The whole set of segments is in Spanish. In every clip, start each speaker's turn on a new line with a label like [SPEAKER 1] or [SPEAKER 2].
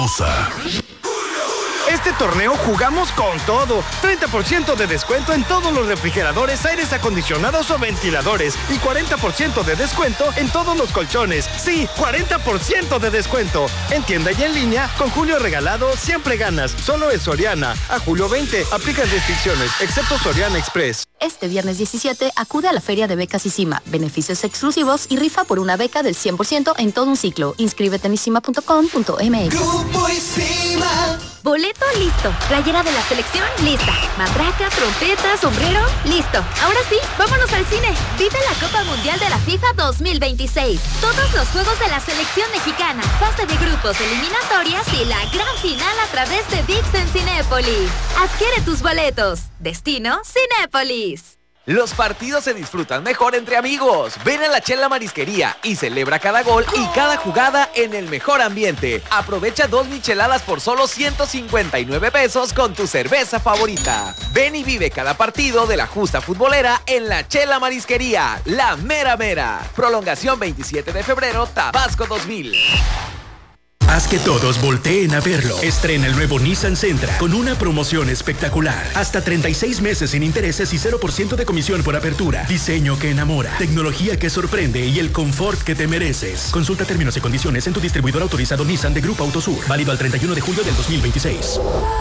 [SPEAKER 1] Este torneo jugamos con todo. 30% de descuento en todos los refrigeradores, aires acondicionados o ventiladores. Y 40% de descuento en todos los colchones. Sí, 40% de descuento. En tienda y en línea, con Julio Regalado siempre ganas. Solo en Soriana. A julio 20, aplican restricciones, excepto Soriana Express.
[SPEAKER 2] Este viernes 17, acude a la Feria de Becas ISIMA. Beneficios exclusivos y rifa por una beca del 100% en todo un ciclo. Inscríbete en isima.com.mx.
[SPEAKER 3] Grupo ISIMA.
[SPEAKER 4] Boleto listo. Playera de la selección lista. Matraca, trompeta, sombrero listo. Ahora sí, vámonos al cine. Vive la Copa Mundial de la FIFA 2026. Todos los juegos de la selección mexicana, fase de grupos, eliminatorias y la gran final a través de ViX en Cinépolis. Adquiere tus boletos. Destino Cinépolis.
[SPEAKER 5] Los partidos se disfrutan mejor entre amigos. Ven a la Chela Marisquería y celebra cada gol y cada jugada en el mejor ambiente. Aprovecha 2 micheladas por solo 159 pesos con tu cerveza favorita. Ven y vive cada partido de la justa futbolera en la Chela Marisquería, la mera mera. Prolongación 27 de febrero, Tabasco 2000.
[SPEAKER 6] Haz que todos volteen a verlo. Estrena el nuevo Nissan Sentra con una promoción espectacular. Hasta 36 meses sin intereses y 0% de comisión por apertura. Diseño que enamora, tecnología que sorprende y el confort que te mereces. Consulta términos y condiciones en tu distribuidor autorizado Nissan de Grupo Autosur. Válido al 31 de julio del 2026.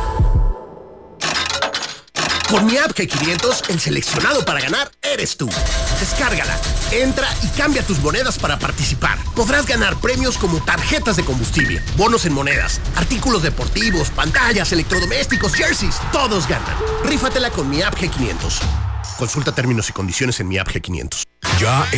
[SPEAKER 7] Con mi app G500, el seleccionado para ganar eres tú. Descárgala, entra y cambia tus monedas para participar. Podrás ganar premios como tarjetas de combustible, bonos en monedas, artículos deportivos, pantallas, electrodomésticos, jerseys. Todos ganan. Rífatela con mi app G500. Consulta términos y condiciones en mi app G500.
[SPEAKER 8] Ya